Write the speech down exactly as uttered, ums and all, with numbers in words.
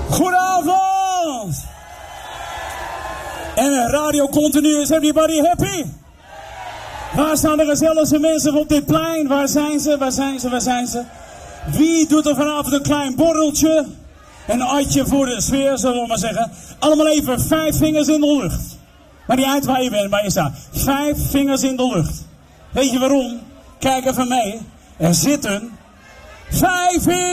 Goedenavond! En Radio Continu, is everybody happy? Waar staan de gezelligste mensen op dit plein? Waar zijn ze? Waar zijn ze? Waar zijn ze? Wie doet er vanavond een klein borreltje? Een atje voor de sfeer, zullen we maar zeggen. Allemaal even vijf vingers in de lucht. Maar niet uit waar je bent, waar je staat. Vijf vingers in de lucht. Weet je waarom? Kijk even mee. Er zitten vijf in.